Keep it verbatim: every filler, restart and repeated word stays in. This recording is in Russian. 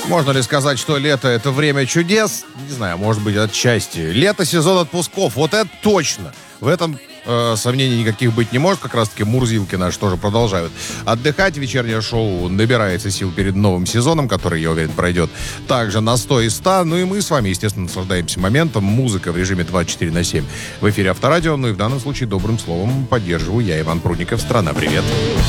Можно ли сказать, что лето — это время чудес? Не знаю, может быть, отчасти. Лето — сезон отпусков. Вот это точно. В этом э, сомнений никаких быть не может. Как раз-таки Мурзилки наши тоже продолжают отдыхать. Вечернее шоу набирается сил перед новым сезоном, который, я уверен, пройдет также на сто и сто. Ну и мы с вами, естественно, наслаждаемся моментом. Музыка в режиме двадцать четыре на семь. В эфире Авторадио. Ну и в данном случае добрым словом поддерживаю я, Иван Прудников. Страна, привет.